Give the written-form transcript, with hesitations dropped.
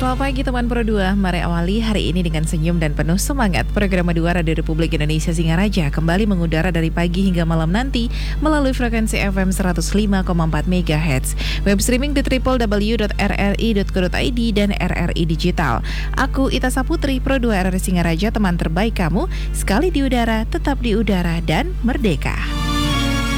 Selamat pagi teman Pro 2, mari awali hari ini dengan senyum dan penuh semangat. Program 2 Radio Republik Indonesia Singaraja kembali mengudara dari pagi hingga malam nanti melalui frekuensi FM 105,4 MHz, web streaming di www.rri.co.id dan RRI Digital. Aku Ita Saputri, Pro 2 RRI Singaraja, teman terbaik kamu, sekali di udara, tetap di udara dan merdeka.